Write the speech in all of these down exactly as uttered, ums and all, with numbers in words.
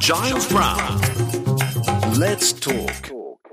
Giles Brown. Let's talk.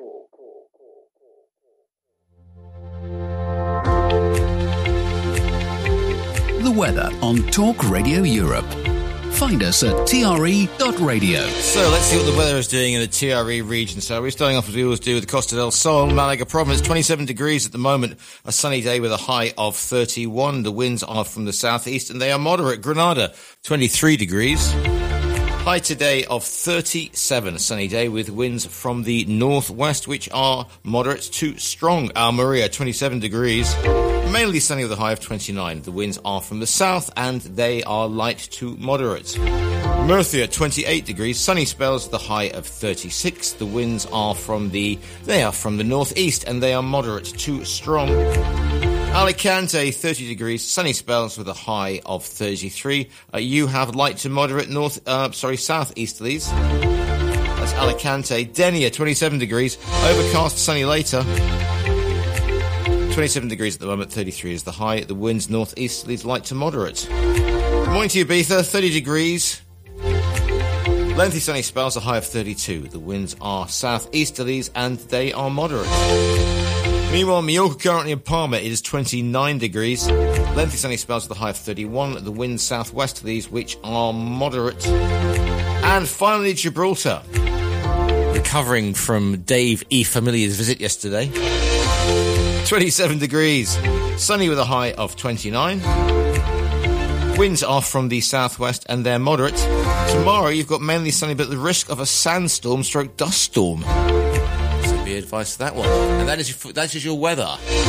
The weather on Talk Radio Europe. Find us at T R E dot radio. So let's see what the weather is doing in the T R E region. So we're starting off as we always do with the Costa del Sol, Malaga province, twenty-seven degrees at the moment. A sunny day with a high of thirty-one. The winds are from the southeast and they are moderate. Granada, twenty-three degrees. High today of thirty-seven, a sunny day with winds from the northwest, which are moderate to strong. Almeria, twenty-seven degrees, mainly sunny with a high of twenty-nine. The winds are from the south and they are light to moderate. Murcia, twenty-eight degrees, sunny spells with a high of thirty-six. The winds are from the, they are from the northeast and they are moderate to strong. Alicante, thirty degrees, sunny spells with a high of thirty-three. Uh, you have light to moderate north, uh, sorry, southeasterlies. That's Alicante. Denia, twenty-seven degrees, overcast, sunny later. twenty-seven degrees at the moment, thirty-three is the high. The winds northeasterlies, light to moderate. Good morning to Ibiza, thirty degrees. Lengthy sunny spells, a high of thirty-two. The winds are southeasterlies and they are moderate. Meanwhile, Mallorca currently in Palma, it is twenty-nine degrees. Lengthy sunny spells with a high of thirty-one. The winds southwesterlies, which are moderate. And finally, Gibraltar. Recovering from Dave E. Familiar's visit yesterday. twenty-seven degrees. Sunny with a high of twenty-nine. Winds are from the southwest and they're moderate. Tomorrow, you've got mainly sunny, but the risk of a sandstorm stroke dust storm. Be advice to that one. And that is your, that is your weather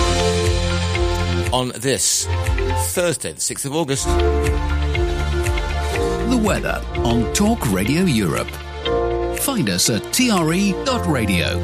on this Thursday, the sixth of August. The weather on Talk Radio Europe. Find us at T R E dot radio.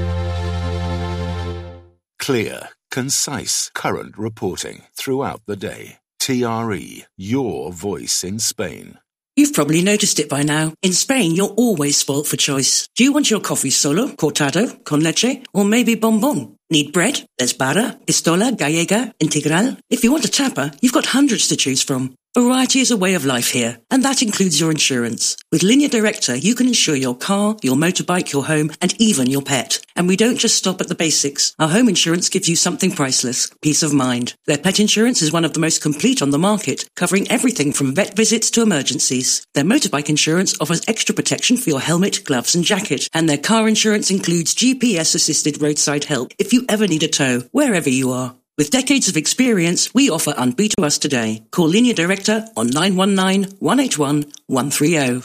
Clear, concise, current reporting throughout the day. T R E, your voice in Spain. You've probably noticed it by now. In Spain, you're always spoilt for choice. Do you want your coffee solo, cortado, con leche, or maybe bombón? Need bread? There's barra, pistola, gallega, integral. If you want a tapa, you've got hundreds to choose from. Variety is a way of life here, and that includes your insurance. With Linea Directa, you can insure your car, your motorbike, your home, and even your pet. And we don't just stop at the basics. Our home insurance gives you something priceless, peace of mind. Their pet insurance is one of the most complete on the market, covering everything from vet visits to emergencies. Their motorbike insurance offers extra protection for your helmet, gloves, and jacket. And their car insurance includes G P S-assisted roadside help if you ever need a tow, wherever you are. With decades of experience, we offer Unbeat to Us today. Call Linea Directa on nine one nine, one eight one, one three zero.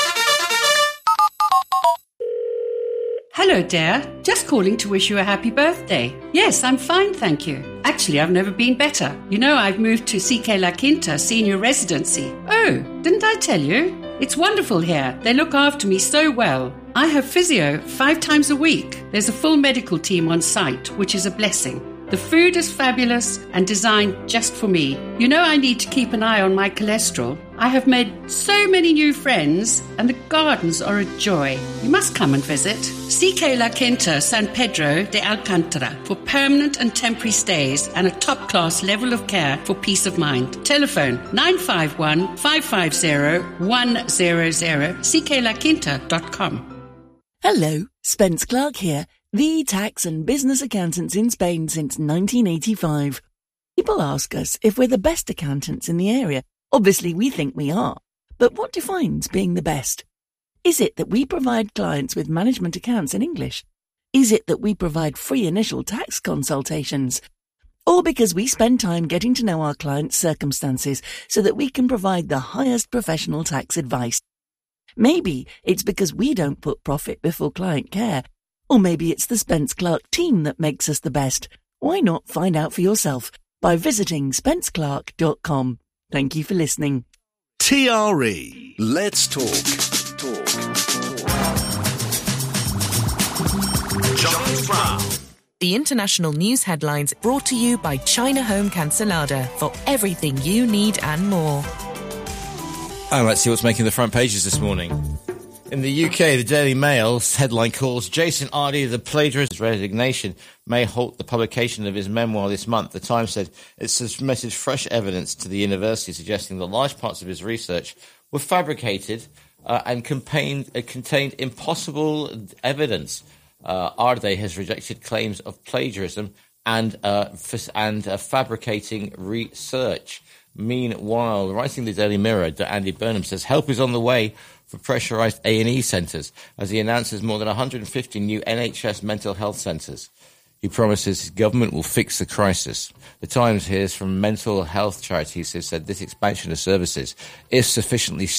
Hello, dear. Just calling to wish you a happy birthday. Yes, I'm fine, thank you. Actually, I've never been better. You know, I've moved to C K La Quinta Senior Residency. Oh, didn't I tell you? It's wonderful here. They look after me so well. I have physio five times a week. There's a full medical team on site, which is a blessing. The food is fabulous and designed just for me. You know I need to keep an eye on my cholesterol. I have made so many new friends and the gardens are a joy. You must come and visit. C K La Quinta San Pedro de Alcantara for permanent and temporary stays and a top-class level of care for peace of mind. Telephone nine five one, five five zero, one zero zero, c k la quinta dot com. Hello, Spence Clark here. The tax and business accountants in Spain since nineteen eighty-five. People ask us if we're the best accountants in the area. Obviously, we think we are. But what defines being the best? Is it that we provide clients with management accounts in English? Is it that we provide free initial tax consultations? Or because we spend time getting to know our clients' circumstances so that we can provide the highest professional tax advice? Maybe it's because we don't put profit before client care. Or maybe it's the Spence Clark team that makes us the best. Why not find out for yourself by visiting spence clark dot com. Thank you for listening. T R E. Let's talk. Talk. Giles Brown. The international news headlines brought to you by China Home Cancelada for everything you need and more. And let's see what's making the front pages this morning. In the U K, the Daily Mail's headline calls Jason Ardie, the plagiarist's resignation may halt the publication of his memoir this month. The Times said it submitted fresh evidence to the university suggesting that large parts of his research were fabricated uh, and contained, uh, contained impossible evidence. Uh, Arde has rejected claims of plagiarism and uh, f- and uh, fabricating research. Meanwhile, writing the Daily Mirror, Andy Burnham says help is on the way for pressurised A and E centres as he announces more than one hundred fifty new N H S mental health centres. He promises his government will fix the crisis. The Times hears from mental health charities who said this expansion of services, if sufficiently